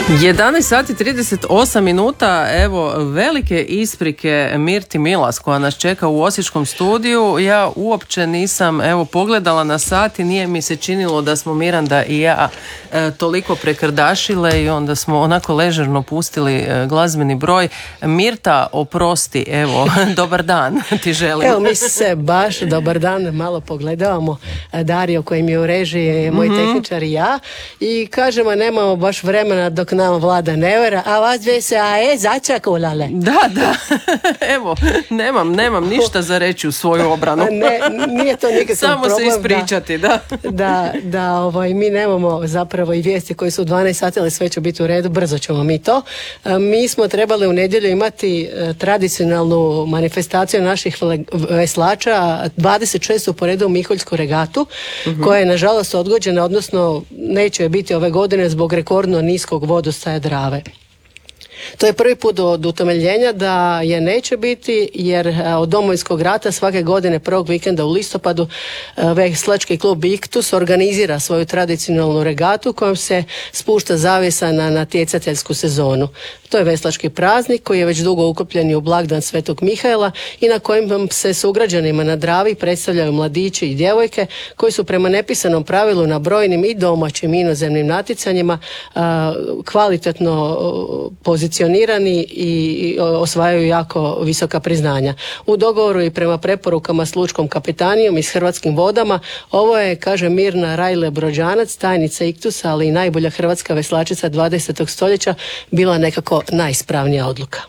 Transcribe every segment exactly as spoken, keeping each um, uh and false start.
jedanaest sati trideset osam minuta, evo velike isprike Mirti Milas koja nas čeka u osječkom studiju. Ja uopće nisam evo pogledala na sat i nije mi se činilo da smo Miranda i ja e, toliko prekrdašile i onda smo onako ležerno pustili e, glazbeni broj. Mirta, oprosti, evo, dobar dan ti želim. Evo mi se baš dobar dan malo pogledavamo, Dario koji mi je u režiji, moj mm-hmm. tehničar i ja, i kažemo nemamo baš vremena dok nam vlada nevera, a vas dve se a je začakulale. Da, da, evo, nemam, nemam ništa za reći u svoju obranu. Ne, nije to nikakav samo problem. Samo se ispričati, da. Da, da, da ovaj, mi nemamo zapravo i vijesti koji su u dvanaest sati, ali sve će biti u redu, brzo ćemo mi to. Mi smo trebali u nedjelju imati tradicionalnu manifestaciju naših veslača, dvadeset šestu po redu Miholjsku regatu, uh-huh. koja je nažalost odgođena, odnosno neće biti ove godine zbog rekordno niskog vodostaja Drave. To je prvi put od utemeljenja da je neće biti, jer od Domovinskog rata svake godine prvog vikenda u listopadu veslački klub Iktus organizira svoju tradicionalnu regatu kojom se spušta zavjesa na natjecateljsku sezonu. To je veslački praznik koji je već dugo ukopljen u blagdan Svetog Mihaela i na kojem se sugrađanima na Dravi predstavljaju mladići i djevojke koji su prema nepisanom pravilu na brojnim i domaćim i inozemnim natjecanjima a, kvalitetno pozicionirani i osvajaju jako visoka priznanja. U dogovoru i prema preporukama s lučkom kapitanijom i s Hrvatskim vodama, ovo je, kaže Mirna Rajle Brođanac, tajnica Iktusa, ali i najbolja hrvatska veslačica dvadesetog stoljeća, bila nekako najispravnija odluka.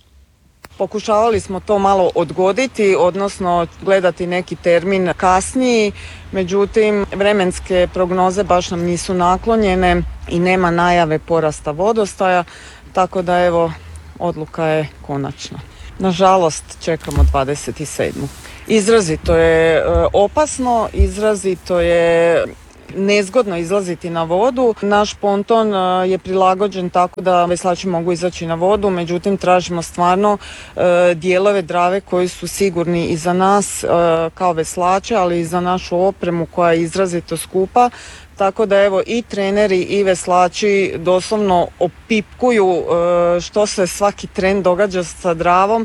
Pokušavali smo to malo odgoditi, odnosno gledati neki termin kasniji, međutim vremenske prognoze baš nam nisu naklonjene i nema najave porasta vodostaja, tako da evo odluka je konačna. Nažalost čekamo dvadeset sedmu Izrazito je opasno, izrazito je nezgodno izlaziti na vodu. Naš ponton je prilagođen tako da veslači mogu izaći na vodu, međutim tražimo stvarno e, dijelove Drave koji su sigurni i za nas e, kao veslače, ali i za našu opremu koja je izrazito skupa. Tako da evo i treneri i veslači doslovno opipkuju e, što se svaki tren događa sa Dravom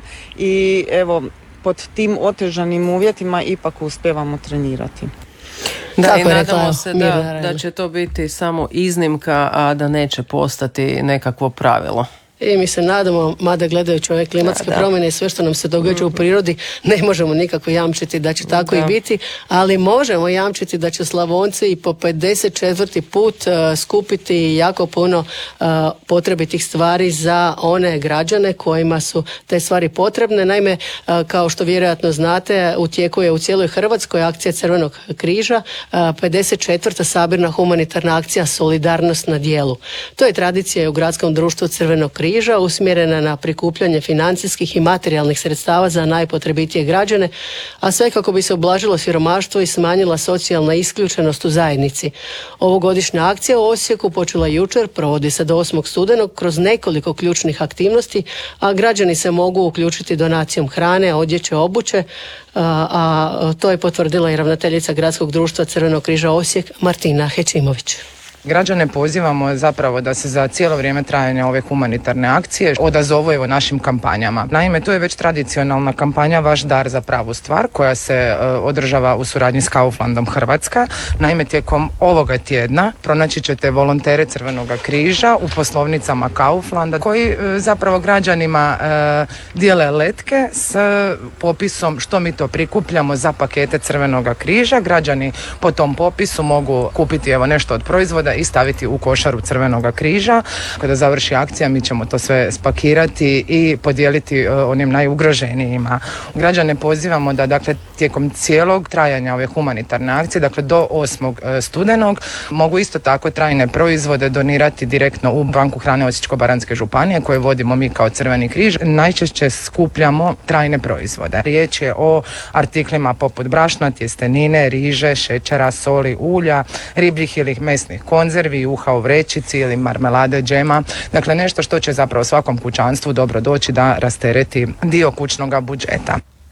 i evo pod tim otežanim uvjetima ipak uspijevamo trenirati. Da, tako i nadamo rekla, se da, da će to biti samo iznimka, a da neće postati nekakvo pravilo. I mi se nadamo, mada gledajući ove klimatske da, da. promjene i sve što nam se događa mm-hmm. u prirodi, ne možemo nikako jamčiti da će tako da. i biti, ali možemo jamčiti da će Slavonci i po pedeset četvrti put uh, skupiti jako puno uh, potrebitih stvari za one građane kojima su te stvari potrebne. Naime, uh, kao što vjerojatno znate, u tijeku je u cijeloj Hrvatskoj akcija Crvenog križa, uh, pedeset četvrta sabirna humanitarna akcija Solidarnost na djelu. To je tradicija u gradskom društvu Crvenog križa križa usmjerena na prikupljanje financijskih i materijalnih sredstava za najpotrebitije građane, a sve kako bi se ublažilo siromaštvo i smanjila socijalna isključenost u zajednici. Ovogodišnja akcija u Osijeku počela jučer, provodi se do osmog studenog kroz nekoliko ključnih aktivnosti, a građani se mogu uključiti donacijom hrane, odjeće, obuće, a, a to je potvrdila i ravnateljica Gradskog društva Crvenog križa Osijek Martina Hećimović. Građane pozivamo zapravo da se za cijelo vrijeme trajanja ove humanitarne akcije odazovu evo našim kampanjama. Naime, to je već tradicionalna kampanja Vaš dar za pravu stvar koja se uh, održava u suradnji s Kauflandom Hrvatska. Naime, tijekom ovoga tjedna pronaći ćete volontere Crvenog križa u poslovnicama Kauflanda koji uh, zapravo građanima uh, dijele letke s popisom što mi to prikupljamo za pakete Crvenog križa. Građani po tom popisu mogu kupiti evo nešto od proizvoda i staviti u košaru Crvenoga križa. Kada završi akcija mi ćemo to sve spakirati i podijeliti uh, onim najugroženijima. Građane pozivamo da dakle tijekom cijelog trajanja ove humanitarne akcije, dakle do osmog studenog, mogu isto tako trajne proizvode donirati direktno u banku hrane Osječko-baranjske županije koje vodimo mi kao Crveni križ. Najčešće skupljamo trajne proizvode. Riječ je o artiklima poput brašna, tjestenine, riže, šećera, soli, ulja, ribljih ili mesnih konzervi, juha u vrećici ili marmelade, džema. Dakle, nešto što će zapravo svakom kućanstvu dobro doći da rastereti dio kućnog budžeta.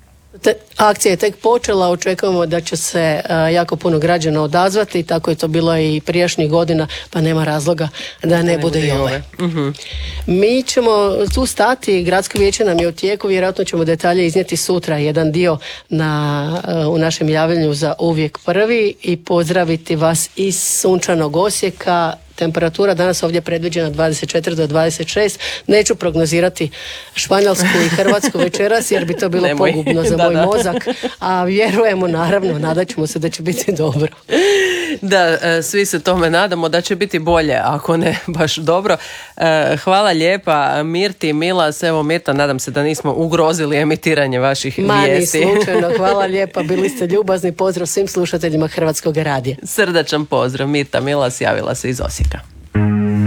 te, akcija je tek počela, očekujemo da će se uh, jako puno građana odazvati, tako je to bilo i prijašnjih godina, pa nema razloga da ne, ne bude i ove. Uh-huh. Mi ćemo tu stati, gradsko vijeće nam je u tijeku, vjerojatno ćemo detalje iznijeti sutra, jedan dio na, uh, u našem javljanju za uvijek prvi i pozdraviti vas iz sunčanog Osijeka. Temperatura danas ovdje predviđena dvadeset četiri do dvadeset šest. Neću prognozirati Španjolsku i Hrvatsku večeras jer bi to bilo Nemoj. pogubno za da, moj da. mozak, a vjerujemo naravno, nadat ćemo se da će biti dobro. Da, svi se tome nadamo da će biti bolje, ako ne baš dobro. Hvala lijepa Mirti i Milas. Evo Mirta, nadam se da nismo ugrozili emitiranje vaših Ma, vijesti. Ma, ni slučajno. Hvala lijepa, bili ste ljubazni. Pozdrav svim slušateljima Hrvatskog radija. Srdačan pozdrav. Mirta Milas javila se iz Osijeka.